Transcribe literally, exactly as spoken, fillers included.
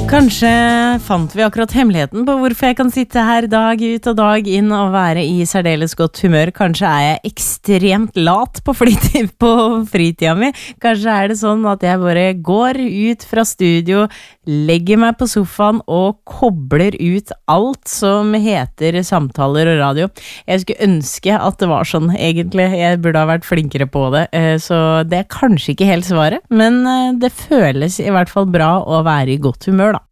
Kanskje fant vi akkurat hemmeligheten på hvorfor jeg kan sitte her dag ut og dag inn og være i særdeles godt humør. Kanskje er jeg ekstremt lat på, fritid, på fritida mi. Kanskje er det sånn at jeg bare går ut fra studio, legger meg på sofaen og kobler ut alt som heter samtaler og radio. Jeg skulle ønske at det var sånn egentlig. Jeg burde ha vært flinkere på det, så det er kanskje ikke helt svaret, men det føles i hvert fall bra å være i godt humør da.